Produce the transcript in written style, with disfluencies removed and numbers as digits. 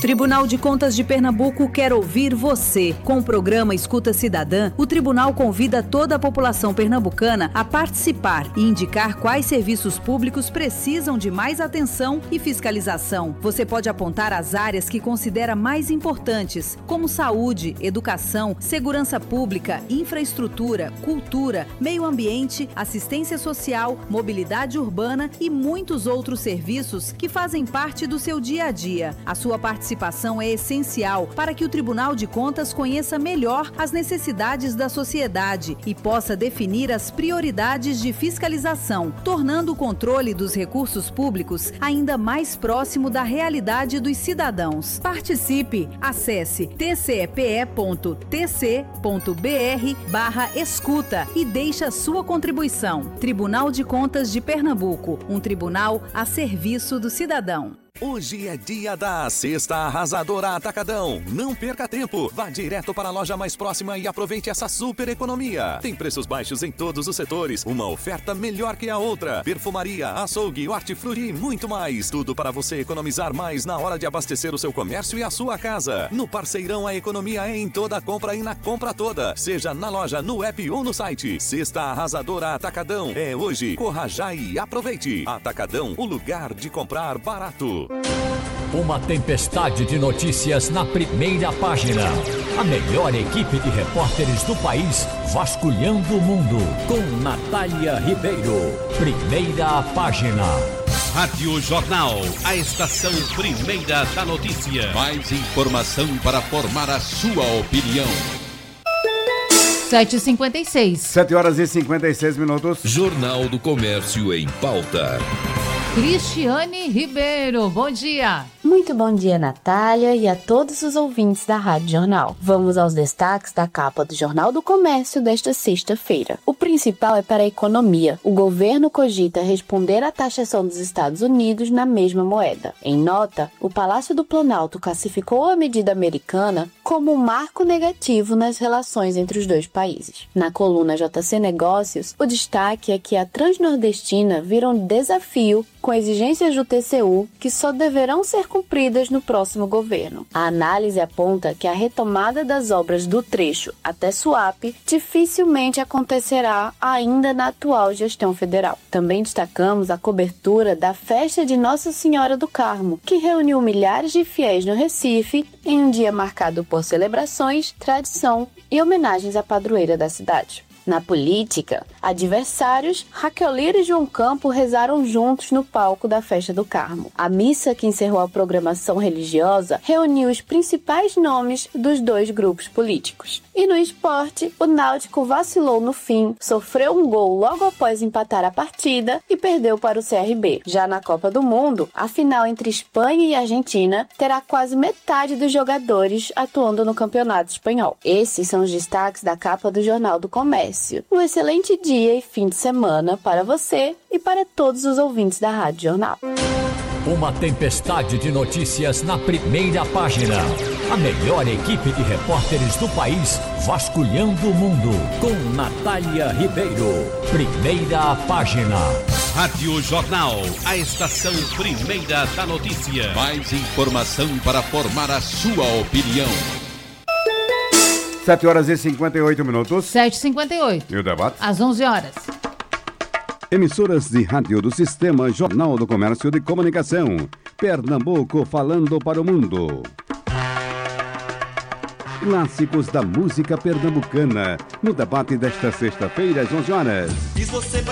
Tribunal de Contas de Pernambuco quer ouvir você. Com o programa Escuta Cidadã, o tribunal convida toda a população pernambucana a participar e indicar quais serviços públicos precisam de mais atenção e fiscalização. Você pode apontar as áreas que considera mais importantes, como saúde, educação, segurança pública, infraestrutura, cultura, meio ambiente, assistência social, mobilidade urbana e muitos outros serviços que fazem parte do seu dia a dia. A sua participação é essencial para que o Tribunal de Contas conheça melhor as necessidades da sociedade e possa definir as prioridades de fiscalização, tornando o controle dos recursos públicos ainda mais próximo da realidade dos cidadãos. Participe! Acesse tcepe.tc.br/escuta e deixe a sua contribuição. Tribunal de Contas de Pernambuco, um tribunal a serviço do cidadão. Hoje é dia da Cesta Arrasadora Atacadão. Não perca tempo. Vá direto para a loja mais próxima e aproveite essa super economia. Tem preços baixos em todos os setores. Uma oferta melhor que a outra. Perfumaria, açougue, hortifruti e muito mais. Tudo para você economizar mais na hora de abastecer o seu comércio e a sua casa. No Parceirão, a economia é em toda compra e na compra toda. Seja na loja, no app ou no site. Cesta Arrasadora Atacadão. É hoje. Corra já e aproveite. Atacadão, o lugar de comprar barato. Uma tempestade de notícias na primeira página. A melhor equipe de repórteres do país vasculhando o mundo. Com Natália Ribeiro. Primeira página. Rádio Jornal, a estação primeira da notícia. Mais informação para formar a sua opinião. 7h56. 7h56. Jornal do Comércio em pauta. Cristiane Ribeiro, bom dia. Muito bom dia, Natália, e a todos os ouvintes da Rádio Jornal. Vamos aos destaques da capa do Jornal do Comércio desta sexta-feira. O principal é para a economia. O governo cogita responder à taxação dos Estados Unidos na mesma moeda. Em nota, o Palácio do Planalto classificou a medida americana como um marco negativo nas relações entre os dois países. Na coluna JC Negócios, o destaque é que a Transnordestina vira um desafio com exigências do TCU que só deverão ser cumpridas no próximo governo. A análise aponta que a retomada das obras do trecho até Suape dificilmente acontecerá ainda na atual gestão federal. Também destacamos a cobertura da festa de Nossa Senhora do Carmo, que reuniu milhares de fiéis no Recife em um dia marcado por celebrações, tradição e homenagens à padroeira da cidade. Na política, adversários, Raquel Lira e João Campo rezaram juntos no palco da Festa do Carmo. A missa que encerrou a programação religiosa reuniu os principais nomes dos dois grupos políticos. E no esporte, o Náutico vacilou no fim, sofreu um gol logo após empatar a partida e perdeu para o CRB. Já na Copa do Mundo, a final entre Espanha e Argentina terá quase metade dos jogadores atuando no Campeonato Espanhol. Esses são os destaques da capa do Jornal do Comércio. Um excelente dia e fim de semana para você e para todos os ouvintes da Rádio Jornal. Uma tempestade de notícias na primeira página. A melhor equipe de repórteres do país vasculhando o mundo. Com Natália Ribeiro. Primeira página. Rádio Jornal, a estação primeira da notícia. Mais informação para formar a sua opinião. 7h58. 7h58. E o debate? Às 11h. Emissoras de rádio do Sistema Jornal do Comércio de Comunicação. Pernambuco falando para o mundo. Clássicos da música pernambucana. No debate desta sexta-feira, às 11h.